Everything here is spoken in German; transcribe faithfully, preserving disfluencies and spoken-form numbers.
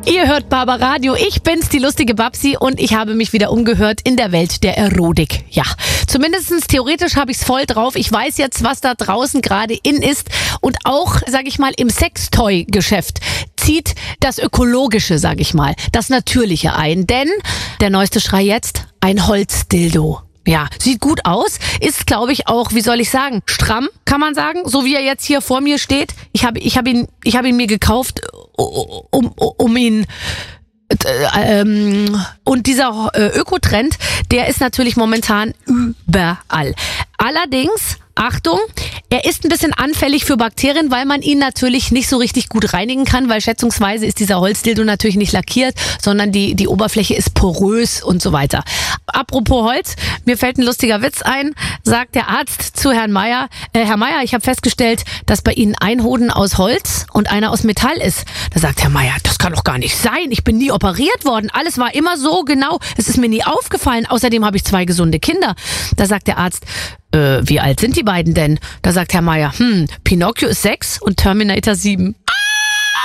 Ihr hört Barbaradio, ich bin's, die lustige Babsi, und ich habe mich wieder umgehört in der Welt der Erotik. Ja, zumindest theoretisch habe ich's voll drauf. Ich weiß jetzt, was da draußen gerade in ist, und auch, sag ich mal, im Sextoy-Geschäft zieht das Ökologische, sag ich mal, das Natürliche ein. Denn der neueste Schrei jetzt, ein Holzdildo. Ja, sieht gut aus, ist, glaube ich, auch, wie soll ich sagen, stramm, kann man sagen, so wie er jetzt hier vor mir steht. Ich habe ich hab ihn, ich habe ihn mir gekauft, um, um ihn... Ähm, und dieser äh, Ökotrend, der ist natürlich momentan überall. Allerdings, Achtung, er ist ein bisschen anfällig für Bakterien, weil man ihn natürlich nicht so richtig gut reinigen kann, weil schätzungsweise ist dieser Holzdildo natürlich nicht lackiert, sondern die, die Oberfläche ist porös und so weiter. Apropos Holz, mir fällt ein lustiger Witz ein, sagt der Arzt zu Herrn Meier, äh, Herr Meier, ich habe festgestellt, dass bei Ihnen ein Hoden aus Holz und einer aus Metall ist. Da sagt Herr Meier, das kann doch gar nicht sein, ich bin nie operiert worden, alles war immer so genau, es ist mir nie aufgefallen, außerdem habe ich zwei gesunde Kinder. Da sagt der Arzt, äh, wie alt sind die beiden denn? Da sagt Herr Meier, hm, Pinocchio ist sechs und Terminator sieben.